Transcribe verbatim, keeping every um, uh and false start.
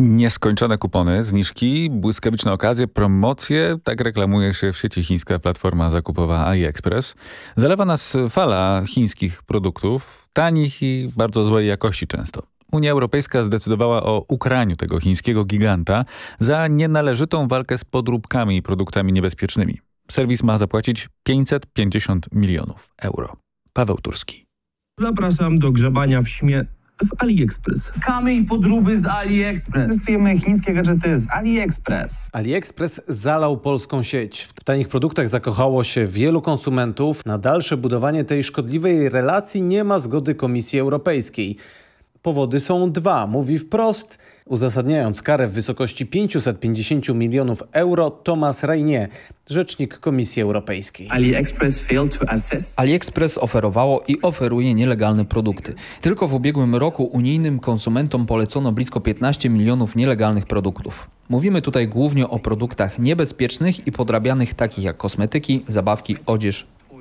Nieskończone kupony, zniżki, błyskawiczne okazje, promocje. Tak reklamuje się w sieci chińska platforma zakupowa AliExpress. Zalewa nas fala chińskich produktów, tanich i bardzo złej jakości często. Unia Europejska zdecydowała o ukaraniu tego chińskiego giganta za nienależytą walkę z podróbkami i produktami niebezpiecznymi. Serwis ma zapłacić pięćset pięćdziesiąt milionów euro. Paweł Turski. Zapraszam do grzebania w śmie... w AliExpress. Kamy i podróby z AliExpress. Testujemy chińskie gadżety z AliExpress. AliExpress zalał polską sieć. W tanich produktach zakochało się wielu konsumentów. Na dalsze budowanie tej szkodliwej relacji nie ma zgody Komisji Europejskiej. Powody są dwa, mówi wprost, uzasadniając karę w wysokości pięćset pięćdziesiąt milionów euro, Thomas Reinier, rzecznik Komisji Europejskiej. AliExpress failed to assess. AliExpress oferowało i oferuje nielegalne produkty. Tylko w ubiegłym roku unijnym konsumentom polecono blisko piętnaście milionów nielegalnych produktów. Mówimy tutaj głównie o produktach niebezpiecznych i podrabianych, takich jak kosmetyki, zabawki, odzież